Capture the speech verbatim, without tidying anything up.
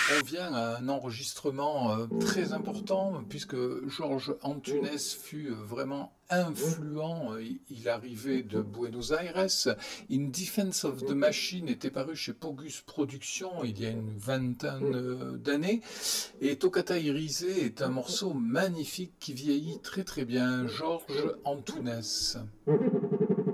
On vient à un enregistrement euh, très important puisque Georges Antunes fut euh, vraiment influent. Euh, Il il arrivait de Buenos Aires. In Defense of the Machine était paru chez Pogus Productions il y a une vingtaine euh, d'années. Et Toccata Irise est un morceau magnifique qui vieillit très très bien. Georges Antunes.